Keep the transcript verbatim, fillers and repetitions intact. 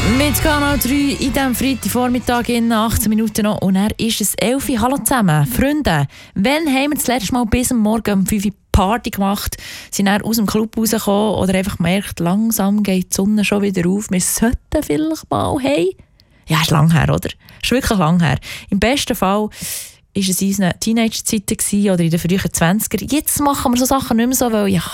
Mit Kanal drei in diesem Freitagvormittag in achtzehn Minuten noch. Und er ist es elf Uhr. Hallo zusammen. Freunde, wann haben wir das letzte Mal bis am Morgen um fünf Uhr Party gemacht, sind dann aus dem Club rausgekommen oder einfach gemerkt, langsam geht die Sonne schon wieder auf. Wir sollten vielleicht mal, hey. Ja, ist lang her, oder? Ist wirklich lang her. Im besten Fall war es in unseren Teenager-Zeiten oder in den frühen zwanziger. Jetzt machen wir so Sachen nicht mehr so, weil ja,